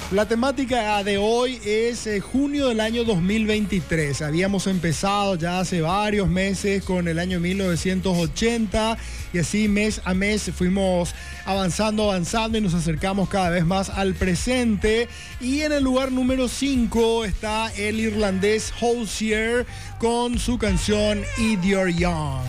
La temática de hoy es junio del año 2023. Habíamos empezado ya hace varios meses con el año 1980 y así mes a mes fuimos avanzando y nos acercamos cada vez más al presente. Y en el lugar número 5 está el irlandés Hozier con su canción If You're Young.